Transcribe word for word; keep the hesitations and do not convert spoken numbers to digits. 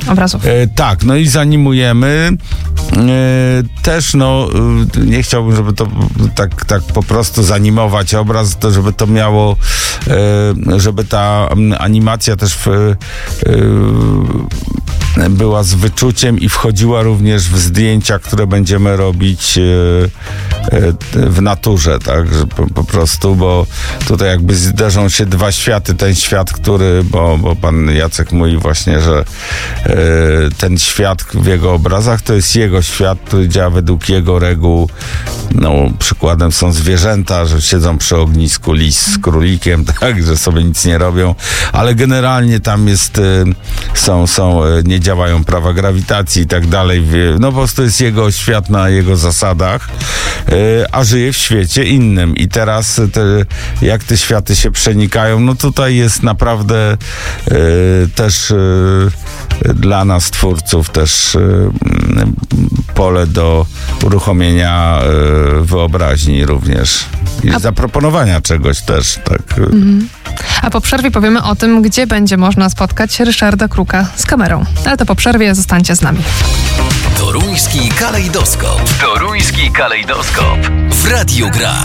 obrazów. E, tak, no i zanimujemy. E, też, no, e, nie chciałbym, żeby to tak, tak po prostu zanimować obraz, to żeby to miało, e, żeby ta animacja też w, e, była z wyczuciem i wchodziła również w zdjęcia, które będziemy robić e, e, w naturze, tak, że po, po prostu, bo tutaj jakby zderzą się dwa światy, ten świat, który, bo, bo pan Jacek mówi właśnie, że e, ten świat w jego obrazach to jest jego świat, który działa według jego reguł. No, przykładem są zwierzęta, że siedzą przy ognisku, lis z królikiem, tak, że sobie nic nie robią, ale generalnie tam jest, e, są, są, e, nie działają prawa grawitacji i tak dalej. No po prostu jest jego świat na jego zasadach, e, a żyje w świecie innym. I teraz te, jak te światy się przenikają, no tutaj jest naprawdę e, też e, dla nas twórców też e, pole do uruchomienia e, wyobraźni również i A... zaproponowania czegoś też, tak. Mhm. A po przerwie powiemy o tym, gdzie będzie można spotkać Ryszarda Kruka z kamerą. Ale to po przerwie, zostańcie z nami. Toruński kalejdoskop. Toruński kalejdoskop. W Radiu Gra.